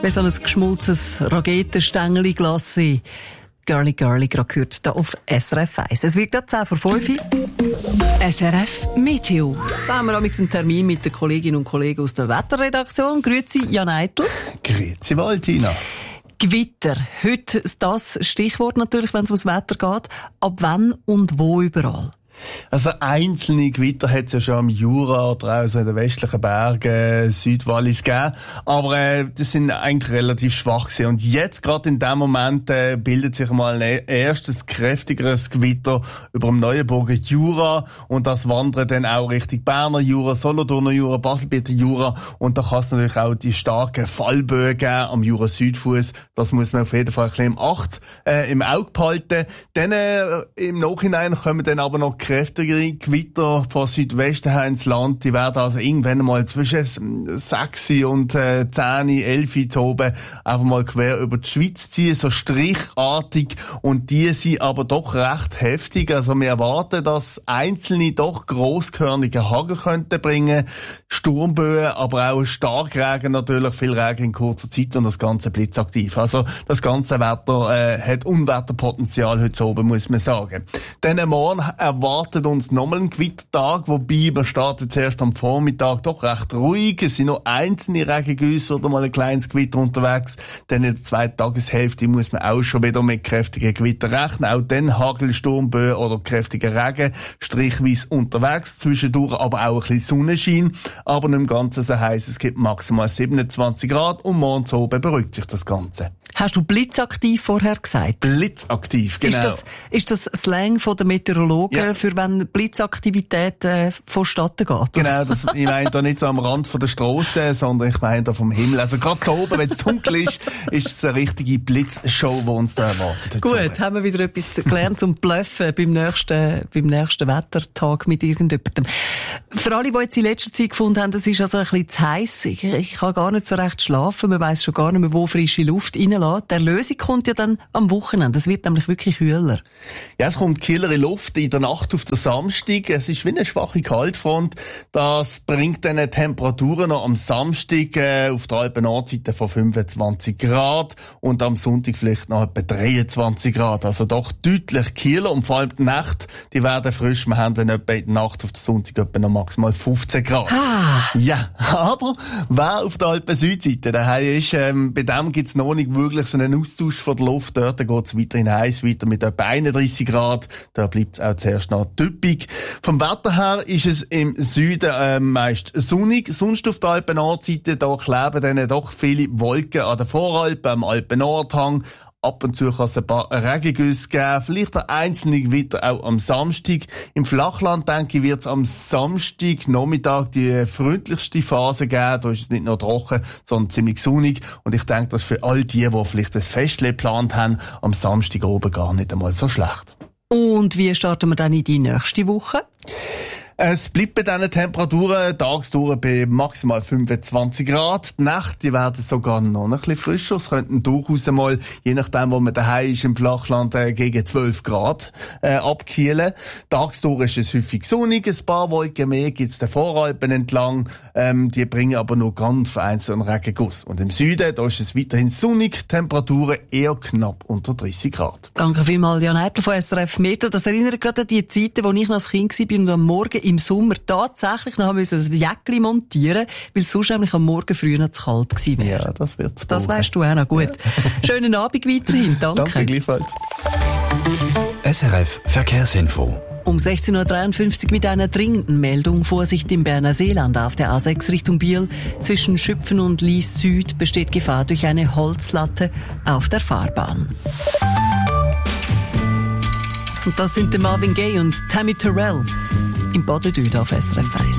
Wie so ein geschmolzenes Raketenstängeli Glace. Girly Girly, gerade gehört hier auf SRF 1. Es wird gerade 10 vor 5. SRF Meteo. Da haben wir einen Termin mit den Kolleginnen und Kollegen aus der Wetterredaktion. Grüezi, Jan Eitel. Grüezi, Valentina. Gewitter. Heute das Stichwort natürlich, wenn es ums Wetter geht. Ab wann und wo überall? Also einzelne Gewitter hat es ja schon am Jura oder auch in den westlichen Bergen, Südwallis gegeben. Aber das sind eigentlich relativ schwach gewesen. Und jetzt gerade in dem Moment bildet sich mal ein erstes kräftigeres Gewitter über dem Neuenburger Jura. Und das wandert dann auch Richtung Berner Jura, Solothurner Jura, Baselbieter Jura. Und da kann es natürlich auch die starken Fallböen geben am Jura-Südfuss. Das muss man auf jeden Fall ein bisschen im Auge behalten. Dann im Nachhinein kommen dann aber noch kräftigere Gewitter von Südwesten her ins Land. Die werden also irgendwann mal zwischen 6 und 10, 11 oben einfach mal quer über die Schweiz ziehen, so strichartig. Und die sind aber doch recht heftig. Also wir erwarten, dass einzelne doch grosskörnige Hagel könnten bringen, Sturmböen, aber auch Starkregen natürlich, viel Regen in kurzer Zeit und das Ganze blitzaktiv. Also das ganze Wetter hat Unwetterpotenzial heute oben, muss man sagen. Dann morgen erwartet uns nochmal ein Gewittertag, wobei wir starten zuerst am Vormittag doch recht ruhig. Es sind noch einzelne Regengüsse oder mal ein kleines Gewitter unterwegs. Dann in der zweiten Tageshälfte muss man auch schon wieder mit kräftigen Gewitter rechnen. Auch dann Hagel, Sturmböen oder kräftiger Regen, strichweise unterwegs, zwischendurch aber auch ein bisschen Sonnenschein. Aber nicht im Ganzen so heiß, es gibt maximal 27 Grad und morgens oben beruhigt sich das Ganze. Hast du blitzaktiv vorher gesagt? Blitzaktiv, genau. Ist das Slang von den Meteorologen für wenn Blitzaktivität vonstatten geht? Genau, ich meine da nicht so am Rand von der Strasse, sondern ich meine da vom Himmel. Also gerade da oben, wenn es dunkel ist es eine richtige Blitzshow, die uns da erwartet. Gut, haben wir wieder etwas gelernt zum Bluffen beim nächsten Wettertag mit irgendjemandem. Für alle, die jetzt in letzter Zeit gefunden haben, das ist also ein bisschen zu heiss. Ich kann gar nicht so recht schlafen. Man weiss schon gar nicht mehr, wo frische Luft reinlässt. Die Erlösung kommt ja dann am Wochenende. Es wird nämlich wirklich kühler. Ja, es kommt kühlere Luft in der Nacht auf den Samstag. Es ist wie eine schwache Kaltfront. Das bringt dann Temperaturen noch am Samstag auf der Alpen-Nordseite von 25 Grad und am Sonntag vielleicht noch etwa 23 Grad. Also doch deutlich kühler und vor allem die Nacht, die werden frisch. Wir haben dann etwa in der Nacht auf der Sonntag etwa noch maximal 15 Grad. Ja, aber wer auf der Alpen-Südseite daheim ist, bei dem gibt's noch nicht wirklich so einen Austausch von der Luft. Dort geht's weiterhin heiß, weiter mit etwa 31 Grad. Da bleibt's auch zuerst noch typisch. Vom Wetter her ist es im Süden meist sonnig. Sonst auf der Alpen-Nordseite, da kleben dann doch viele Wolken an den Voralpen, am Alpen-Nordhang. Ab und zu kann es ein paar Regengüsse geben, vielleicht ein einzelne Gewitter auch am Samstag. Im Flachland, denke ich, wird es am Samstag Nachmittag die freundlichste Phase geben. Da ist es nicht nur trocken, sondern ziemlich sonnig. Und ich denke, das ist für all die vielleicht ein Festchen geplant haben, am Samstag oben gar nicht einmal so schlecht. Und wie starten wir dann in die nächste Woche? Es bleibt bei diesen Temperaturen tagsdurch bei maximal 25 Grad. Die Nächte, die werden sogar noch ein bisschen frischer. Es könnten durchaus einmal, je nachdem, wo man daheim ist, im Flachland gegen 12 Grad abkühlen. Tagsdurch ist es häufig sonnig. Ein paar Wolken mehr gibt's den Voralpen entlang. Die bringen aber nur ganz vereinzelt einen Regenguss. Und im Süden, da ist es weiterhin sonnig. Temperaturen eher knapp unter 30 Grad. Danke vielmals, Jan Eitel von SRF Meteo. Das erinnert gerade an die Zeiten, wo ich noch als Kind war und am Morgen im Sommer tatsächlich noch ein Jäckli montieren, weil es sonst nämlich am Morgen früh noch zu kalt gewesen wäre. Ja, das wird's. Das weisst du auch noch gut. Ja. Schönen Abend weiterhin. Danke. Danke, gleichfalls. SRF Verkehrsinfo. Um 16.53 Uhr mit einer dringenden Meldung. Vorsicht im Berner Seeland auf der A6 Richtung Biel. Zwischen Schüpfen und Lies Süd besteht Gefahr durch eine Holzlatte auf der Fahrbahn. Und das sind der Marvin Gaye und Tammy Terrell im Bodendüd auf SRF 1.